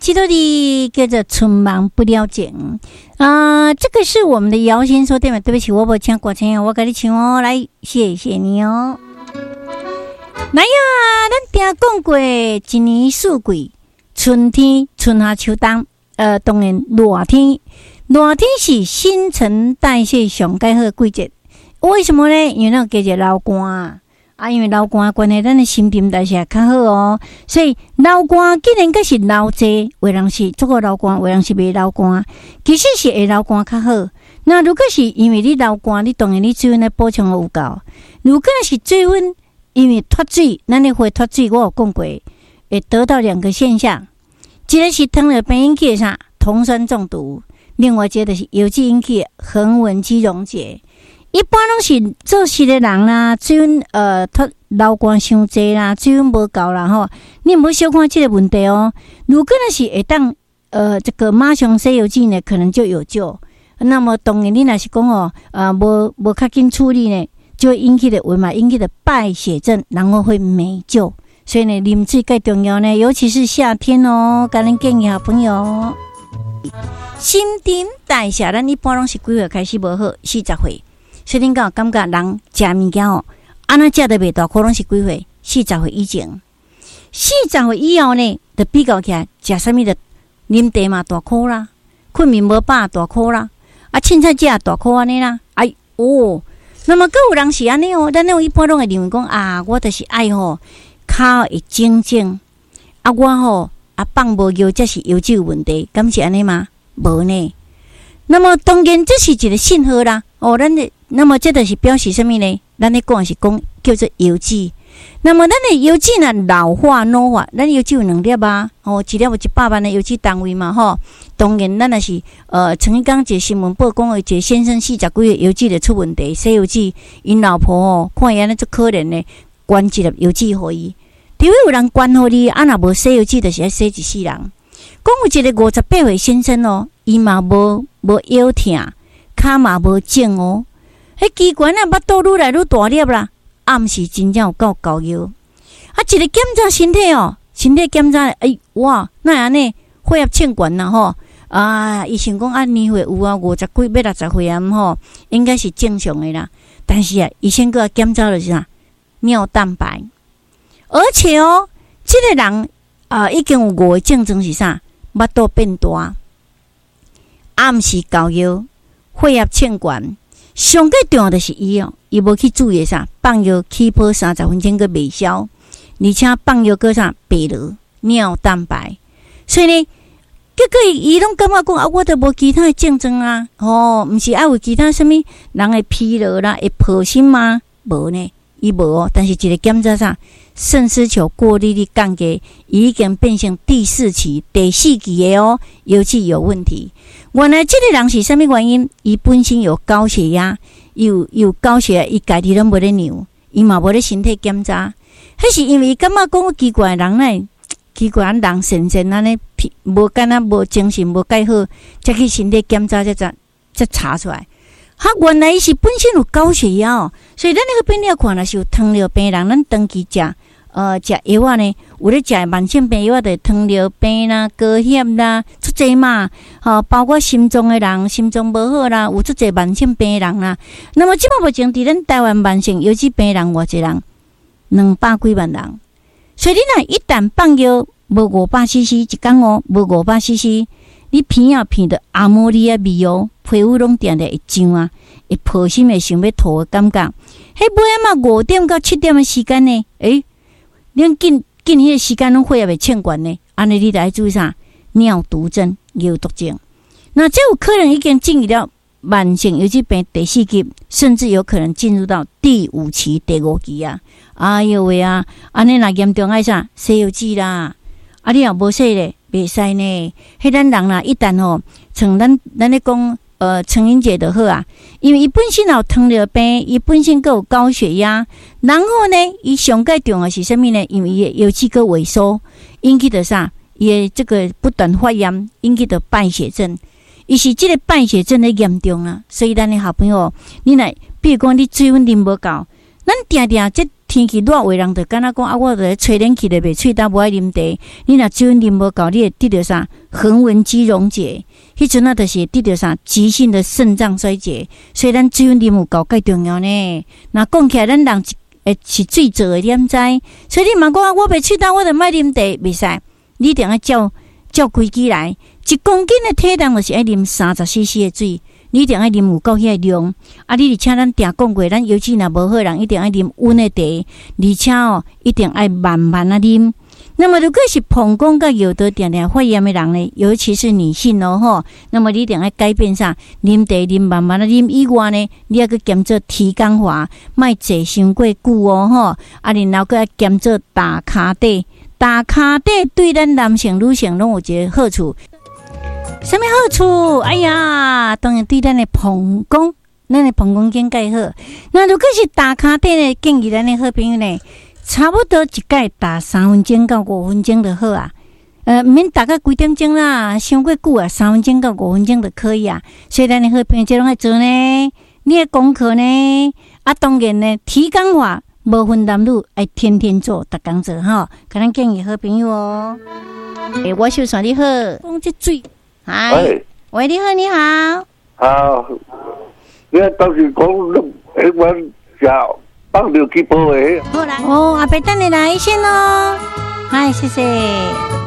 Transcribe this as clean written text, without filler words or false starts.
基督的叫做春忙不了情这个是我们的姚先说对吗？对不起，我没唱过唱，我给你唱哦，来，谢谢你哦。来呀，咱定讲过，一年四季，春天、春夏秋冬，当然热天，热天是新陈代谢上佳好的季节。为什么呢？因为那个季节流汗因为流汗关系，咱的新陈代谢较好哦，所以流汗既然个是流济，有人是足够流汗，有人是未流汗，其实是会流汗较好。那如果是因为你流汗，你当然你水分的补充有够。如果是水分因为脱水，咱的会脱水，我有讲过，会得到两个现象，一个是糖尿病引起的啥酮酸中毒，另外一个就是油脂引起的横纹肌溶解。一般拢是做事的人啦，水分脱流汗伤济啦，水分无够啦吼，你唔好小看这个问题哦。如果那是会当这个马上洗油剂呢，可能就有救。那么当然你若是讲无较紧处理呢，就会引起的为嘛引起的败血症，然后会没救。所以呢，啉水介重要呢，尤其是夏天哦。甲咱建议好朋友，新陈代谢咱一般拢是几岁开始无好？40岁。所以恁敢有感觉人食物件安那食得袂大，可能是几岁？40岁以前，40岁以后呢，就比较起来食啥物的，啉茶嘛大颗啦，困眠无饱大颗啦，凊彩食大颗安尼啦，那么各有人是安尼哦，咱一般拢会认为讲我就是爱脚会整整，我放无油，这是油脂有问题，敢是安尼吗？无呢。那么当然这是一个信号啦，那么这就是表示什么呢？咱咧讲是讲叫做油脂。那么咱的油脂呢老化老化，咱油脂有2粒一粒有100万的油脂单位嘛当然咱也是曾经讲一个新闻报讲，一个先生40几岁油脂就出问题，洗油脂，因老婆看伊安尼足可怜的，捐一粒油脂互伊。除非有人捐互你，若无洗油脂，就是要洗一世人。讲有一个58岁先生伊嘛无腰痛，骹嘛无肿迄奇怪巴肚愈来愈大粒啦，暗时真正有够高腰。一个检查身体身体检查哇，那安尼血压秤悬啦医生讲年岁有50几要60岁应该是正常的啦。但是医生搁检查的是啥？尿蛋白，而且这个人已经有5个症状是啥？腹肚变大，暗时高腰，血压秤悬。上个重要的是伊无去注意啥，放药起泡30分钟个未消，而且放药个啥白落尿蛋白，所以呢，结果伊拢感觉讲我都无其他的症状毋是有其他什么人会疲劳啦，会破心吗？无呢，伊无但是一个检查啥，肾丝球过滤率降低，已经变成第4期、第4期的油脂有问题。原来这个人是什么原因？伊本身有高血压，有高血压，伊家己拢无咧量，伊嘛无咧身体检查。迄是因为伊感觉讲奇怪人呢，奇怪人神安尼，无敢若无精神无介好，才去身体检查才查出来。原来伊是本身有高血压所以咱那个病了看，若是有糖尿病人，咱长期食药呢，有咧食慢性病药就是糖尿病啦、高血啦，出侪嘛。包括心脏的人，心脏无好啦，有出侪慢性病的人啦。那么即目前伫咱台湾慢性油脂病人偌济人，200几万人。所以你若一旦放药无500cc 一天无500cc，你鼻鼻到阿摩尼亚味皮肤拢定定会痒会破心会想要吐的感觉。迄尾5点到7点的时间呢，恁近迄个时间拢血压会秤悬呢，安尼你得爱注意啥？尿毒症、尿毒症。那这有可能已经进入到慢性油脂病第4期，甚至有可能进入到第5期、第5期啊！哎呦喂安尼若严重爱啥？洗油脂啦！你若无洗咧，袂使呢。迄咱人啦，一旦像咱咧讲成瘾者就好因为伊本身有糖尿病，伊本身还有高血压，然后呢，伊上介重要是什么呢？因为伊的油脂个萎缩，引起的啥？伊的这个不断发炎，引起的败血症。伊是这个败血症的严重所以咱的好朋友，你若比如讲你水分啉无够，咱定定这天气热，为人就敢若讲啊，我著吹冷气咧，袂喙焦，无爱啉茶。你若水分啉无够，你会得到啥？横纹肌溶解，迄阵啊，就是得到啥？急性的肾脏衰竭。所以咱水分啉有够介重要呢。那讲起来，咱人是水做的，你毋知？所以你莫讲我袂喙焦，我著莫啉茶，袂使。你一定要照规矩来。1公斤的体重就是爱啉30cc 的水。你一定要啉有够遐量，啊！你而且咱定讲过，咱尤其若无好人，一定要啉温的茶，而且一定要慢慢啊啉。那么如果是膀胱甲有得定定发炎的人呢，尤其是女性那么你一定要改变啥？啉茶啉慢慢啊啉以外呢，你要去兼做提肛法，莫坐伤过久啊，然后佮兼做打骹底，打骹底对咱男性、女性拢有一个好处。什么好处？哎呀，当然对咱的膀胱更介好。那如果是打骹底呢，建议咱的好朋友呢，差不多一摆打3分钟到5分钟就好啊。毋免打到几点钟啦，伤过久啊，3分钟到5分钟就可以啊。所以咱的好朋友这拢爱做呢，你的功课呢，当然呢，提肛法无分男女，爱天天做，逐工做哈。甲咱建议好朋友哦。我秀算你好，讲这水。嗨，喂，你好，你好。 好，你当时讲我食放尿去煲的。 好啦，阿伯等你来先咯。嗨，谢谢。